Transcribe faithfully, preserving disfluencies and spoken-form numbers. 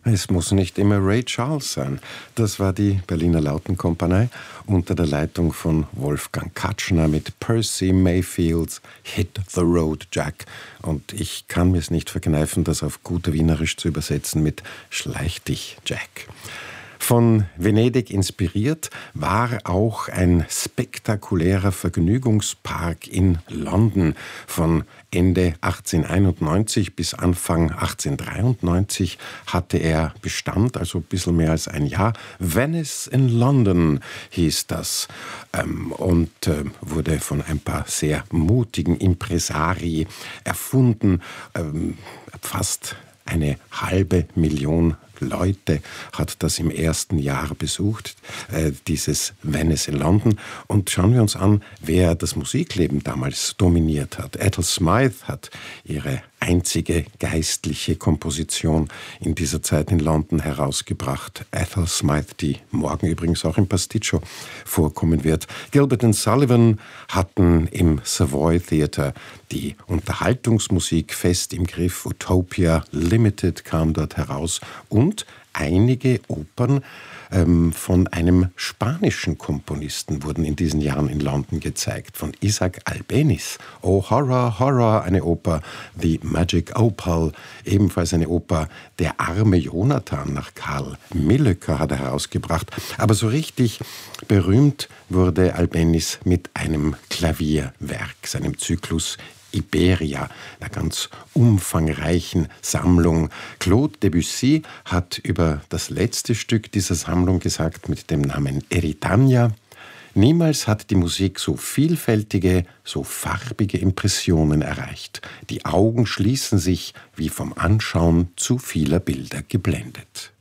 Es muss nicht immer Ray Charles sein. Das war die Berliner Lautenkompanie unter der Leitung von Wolfgang Katschner mit Percy Mayfields Hit the Road Jack. Und ich kann mir es nicht verkneifen, das auf gut Wienerisch zu übersetzen mit Schleich dich, Jack. Von Venedig inspiriert war auch ein spektakulärer Vergnügungspark in London. Von Ende achtzehnhunderteinundneunzig bis Anfang achtzehnhundertdreiundneunzig hatte er Bestand, also ein bisschen mehr als ein Jahr. Venice in London hieß das ähm, und äh, wurde von ein paar sehr mutigen Impresarii erfunden. Ähm, fast eine halbe Million Leute hat das im ersten Jahr besucht, äh, dieses Venice in London. Und schauen wir uns an, wer das Musikleben damals dominiert hat. Ethel Smythe hat ihre einzige geistliche Komposition in dieser Zeit in London herausgebracht. Ethel Smythe, die morgen übrigens auch im Pasticcio vorkommen wird. Gilbert und Sullivan hatten im Savoy Theatre die Unterhaltungsmusik fest im Griff. Utopia Limited kam dort heraus und einige Opern ähm, von einem spanischen Komponisten wurden in diesen Jahren in London gezeigt, von Isaac Albéniz. Oh Horror, Horror, eine Oper, The Magic Opal, ebenfalls eine Oper, Der arme Jonathan nach Karl Millöcker hat er herausgebracht. Aber so richtig berühmt wurde Albéniz mit einem Klavierwerk, seinem Zyklus Iberia, einer ganz umfangreichen Sammlung. Claude Debussy hat über das letzte Stück dieser Sammlung gesagt mit dem Namen Eritania: Niemals hat die Musik so vielfältige, so farbige Impressionen erreicht. Die Augen schließen sich wie vom Anschauen zu vieler Bilder geblendet.